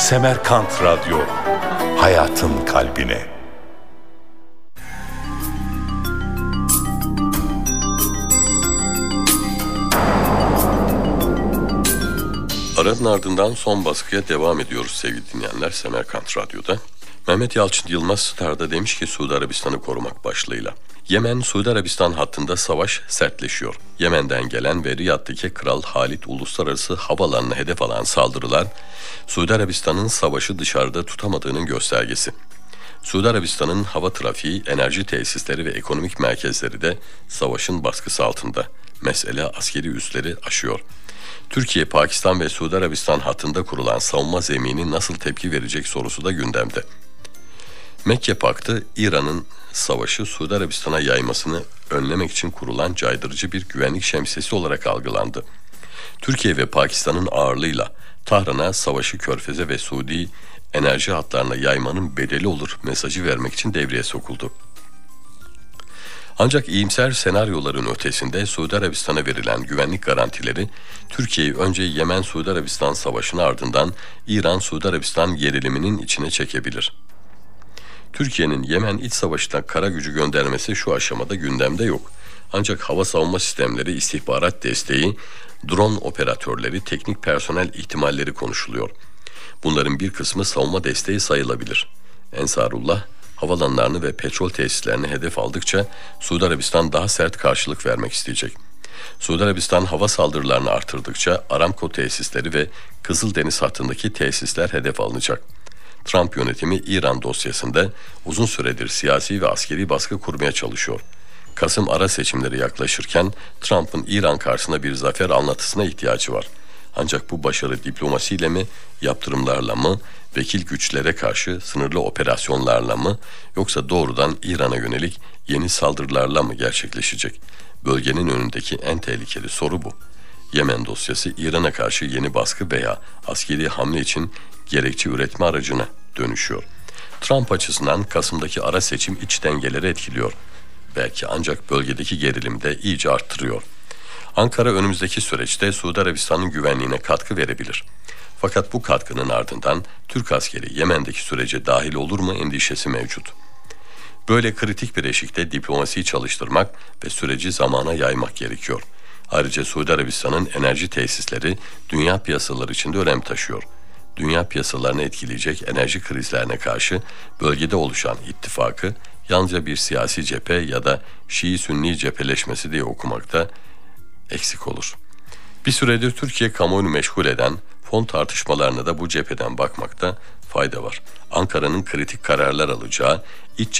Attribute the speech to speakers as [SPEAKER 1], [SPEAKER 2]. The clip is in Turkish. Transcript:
[SPEAKER 1] Semerkant Radyo, hayatın kalbine.
[SPEAKER 2] Aranın ardından son baskıya devam ediyoruz sevgili dinleyenler Semerkant Radyo'da. Mehmet Yalçın Yılmaz Star'da demiş ki Suudi Arabistan'ı korumak başlığıyla. Yemen-Suudi Arabistan hattında savaş sertleşiyor. Yemen'den gelen ve Riyad'daki Kral Halid Uluslararası Havaalanı'na hedef alan saldırılar, Suudi Arabistan'ın savaşı dışarıda tutamadığının göstergesi. Suudi Arabistan'ın hava trafiği, enerji tesisleri ve ekonomik merkezleri de savaşın baskısı altında. Mesele askeri üsleri aşıyor. Türkiye, Pakistan ve Suudi Arabistan hattında kurulan savunma zemini nasıl tepki verecek sorusu da gündemde. Mekke Paktı, İran'ın savaşı Suudi Arabistan'a yaymasını önlemek için kurulan caydırıcı bir güvenlik şemsiyesi olarak algılandı. Türkiye ve Pakistan'ın ağırlığıyla Tahran'a savaşı Körfez'e ve Suudi enerji hatlarına yaymanın bedeli olur mesajı vermek için devreye sokuldu. Ancak iyimser senaryoların ötesinde Suudi Arabistan'a verilen güvenlik garantileri Türkiye'yi önce Yemen-Suudi Arabistan savaşının ardından İran-Suudi Arabistan geriliminin içine çekebilir. Türkiye'nin Yemen iç savaşına kara gücü göndermesi şu aşamada gündemde yok. Ancak hava savunma sistemleri, istihbarat desteği, drone operatörleri, teknik personel ihtimalleri konuşuluyor. Bunların bir kısmı savunma desteği sayılabilir. Ensarullah, havalanlarını ve petrol tesislerini hedef aldıkça Suudi Arabistan daha sert karşılık vermek isteyecek. Suudi Arabistan hava saldırılarını artırdıkça Aramco tesisleri ve Kızıldeniz hattındaki tesisler hedef alınacak. Trump yönetimi İran dosyasında uzun süredir siyasi ve askeri baskı kurmaya çalışıyor. Kasım ara seçimleri yaklaşırken Trump'ın İran karşısında bir zafer anlatısına ihtiyacı var. Ancak bu başarı diplomasiyle mi, yaptırımlarla mı, vekil güçlere karşı sınırlı operasyonlarla mı, yoksa doğrudan İran'a yönelik yeni saldırılarla mı gerçekleşecek? Bölgenin önündeki en tehlikeli soru bu. Yemen dosyası İran'a karşı yeni baskı veya askeri hamle için gerekçe üretme aracına dönüşüyor. Trump açısından Kasım'daki ara seçim iç dengeleri etkiliyor. Belki ancak bölgedeki gerilimi de iyice arttırıyor. Ankara önümüzdeki süreçte Suudi Arabistan'ın güvenliğine katkı verebilir. Fakat bu katkının ardından Türk askeri Yemen'deki sürece dahil olur mu endişesi mevcut. Böyle kritik bir eşikte diplomasiyi çalıştırmak ve süreci zamana yaymak gerekiyor. Ayrıca Suudi Arabistan'ın enerji tesisleri dünya piyasaları için de önem taşıyor. Dünya piyasalarını etkileyecek enerji krizlerine karşı bölgede oluşan ittifakı yalnızca bir siyasi cephe ya da Şii-Sünni cepheleşmesi diye okumakta eksik olur. Bir süredir Türkiye kamuoyunu meşgul eden fon tartışmalarına da bu cepheden bakmakta fayda var. Ankara'nın kritik kararlar alacağı, iç